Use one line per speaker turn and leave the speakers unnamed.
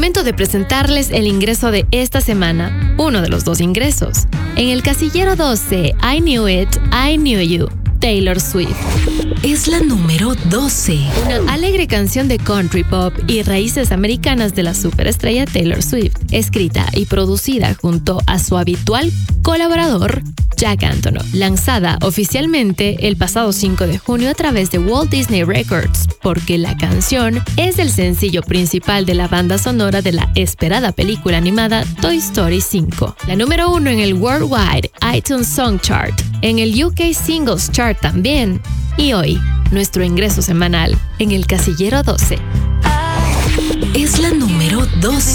Momento de presentarles el ingreso de esta semana, uno de los dos ingresos. En el casillero 12, I Knew It, I Knew You, Taylor Swift.
Es la número 12.
Una alegre canción de country pop y raíces americanas de la superestrella Taylor Swift, escrita y producida junto a su habitual colaborador, Jack Antonoff, lanzada oficialmente el pasado 5 de junio a través de Walt Disney Records, porque la canción es el sencillo principal de la banda sonora de la esperada película animada Toy Story 5. La número 1 en el Worldwide iTunes Song Chart, en el UK Singles Chart también, y hoy, nuestro ingreso semanal en el casillero 12.
Es la número 12.